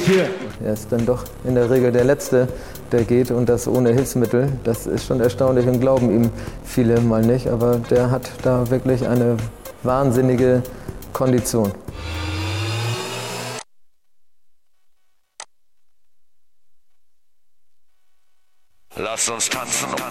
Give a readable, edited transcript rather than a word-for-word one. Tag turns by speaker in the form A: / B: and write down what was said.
A: hier.
B: Er ist dann doch in der Regel der Letzte, der geht und das ohne Hilfsmittel. Das ist schon erstaunlich und glauben ihm viele mal nicht. Aber der hat da wirklich eine wahnsinnige Kondition.
C: Lass uns tanzen.